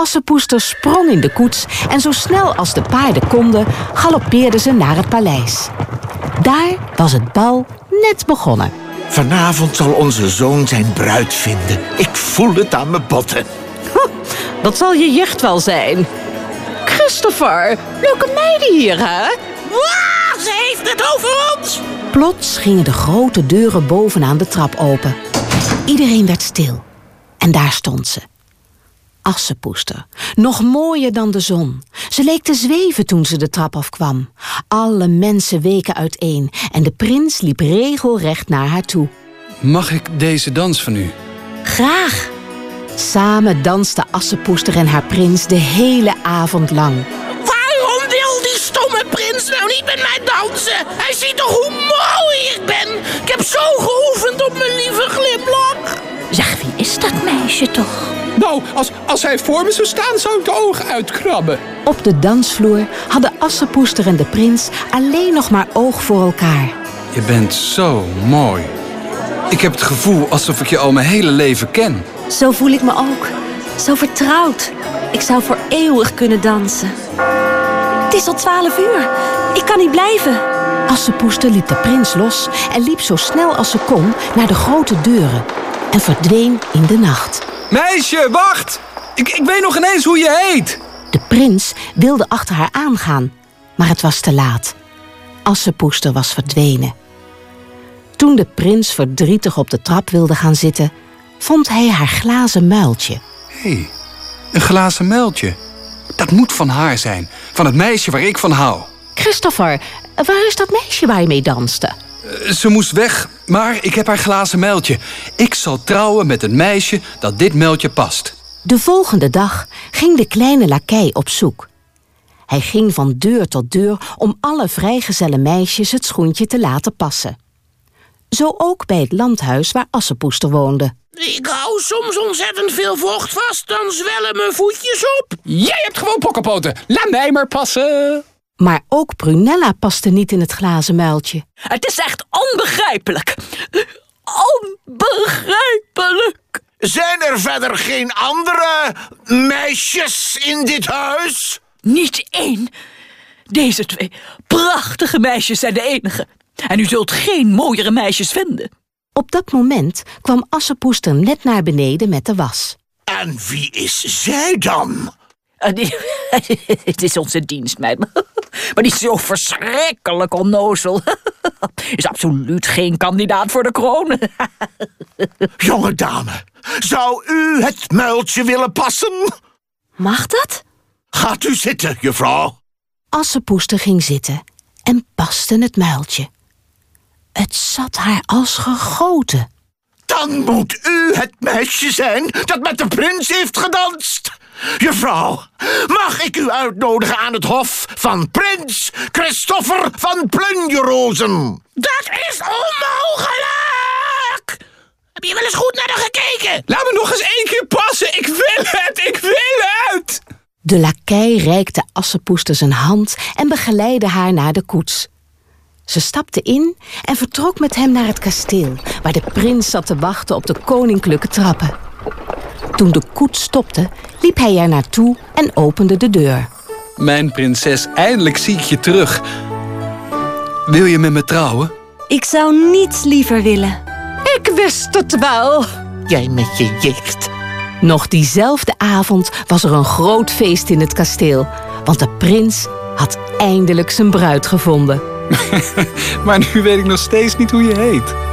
Assepoester sprong in de koets en zo snel als de paarden konden, galoppeerden ze naar het paleis. Daar was het bal net begonnen. Vanavond zal onze zoon zijn bruid vinden. Ik voel het aan mijn botten. Dat zal je jicht wel zijn. Christopher, leuke meiden hier, hè? Wow, ze heeft het over ons! Plots gingen de grote deuren bovenaan de trap open. Iedereen werd stil. En daar stond ze. Assepoester, nog mooier dan de zon. Ze leek te zweven toen ze de trap afkwam. Alle mensen weken uiteen en de prins liep regelrecht naar haar toe. Mag ik deze dans van u? Graag. Samen danste Assepoester en haar prins de hele avond lang. Waarom wil die stomme prins nou niet met mij dansen? Hij ziet toch hoe mooi ik ben? Ik heb zo geoefend op mijn lieve glimlach. Zeg, wie is dat meisje toch? Nou, als hij voor me zou staan, zou ik de ogen uitkrabben. Op de dansvloer hadden Assepoester en de prins alleen nog maar oog voor elkaar. Je bent zo mooi. Ik heb het gevoel alsof ik je al mijn hele leven ken. Zo voel ik me ook. Zo vertrouwd. Ik zou voor eeuwig kunnen dansen. Het is al 12 uur. Ik kan niet blijven. Assepoester liet de prins los en liep zo snel als ze kon naar de grote deuren en verdween in de nacht. Meisje, wacht! Ik weet nog ineens hoe je heet. De prins wilde achter haar aangaan, maar het was te laat. Assepoester was verdwenen. Toen de prins verdrietig op de trap wilde gaan zitten, vond hij haar glazen muiltje. Hé, een glazen muiltje. Dat moet van haar zijn, van het meisje waar ik van hou. Christopher, waar is dat meisje waar je mee danste? Ze moest weg, maar ik heb haar glazen muiltje. Ik zal trouwen met een meisje dat dit muiltje past. De volgende dag ging de kleine lakei op zoek. Hij ging van deur tot deur om alle vrijgezelle meisjes het schoentje te laten passen. Zo ook bij het landhuis waar Assepoester woonde. Ik hou soms ontzettend veel vocht vast, dan zwellen mijn voetjes op. Jij hebt gewoon pokkenpoten. Laat mij maar passen. Maar ook Prunella paste niet in het glazen muiltje. Het is echt onbegrijpelijk. Onbegrijpelijk. Zijn er verder geen andere meisjes in dit huis? Niet één. Deze 2 prachtige meisjes zijn de enige. En u zult geen mooiere meisjes vinden. Op dat moment kwam Assepoester net naar beneden met de was. En wie is zij dan? Het is onze dienstmeid. Maar die is zo verschrikkelijk onnozel. Is absoluut geen kandidaat voor de kroon. Jonge dame, zou u het muiltje willen passen? Mag dat? Gaat u zitten, juffrouw. Assepoester ging zitten en paste het muiltje. Het zat haar als gegoten. Dan moet u het meisje zijn dat met de prins heeft gedanst. Juffrouw, mag ik u uitnodigen aan het hof van prins Christopher van Plunjerozen? Dat is onmogelijk! Heb je wel eens goed naar haar gekeken? Laat me nog eens 1 keer passen. Ik wil het. De lakei reikte Assepoester zijn hand en begeleidde haar naar de koets. Ze stapte in en vertrok met hem naar het kasteel, waar de prins zat te wachten op de koninklijke trappen. Toen de koets stopte, liep hij er naartoe en opende de deur. Mijn prinses, eindelijk zie ik je terug. Wil je met me trouwen? Ik zou niets liever willen. Ik wist het wel. Jij met je jicht. Nog diezelfde avond was er een groot feest in het kasteel, want de prins had eindelijk zijn bruid gevonden. Maar nu weet ik nog steeds niet hoe je heet.